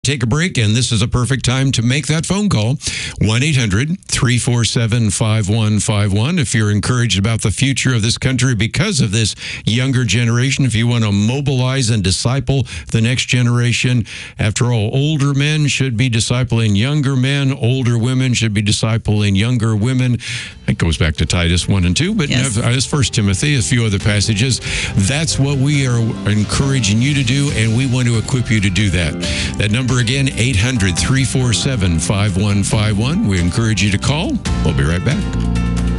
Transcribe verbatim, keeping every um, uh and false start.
Take a break, and this is a perfect time to make that phone call. one eight hundred three four seven five one five one. If you're encouraged about the future of this country because of this younger generation, if you want to mobilize and disciple the next generation. After all, older men should be discipling younger men. Older women should be discipling younger women. It goes back to Titus one and two, but yes. As First Timothy, a few other passages. That's what we are encouraging you to do, and we want to equip you to do that. That number again, eight hundred three four seven five one five one. We encourage you to call. We'll be right back.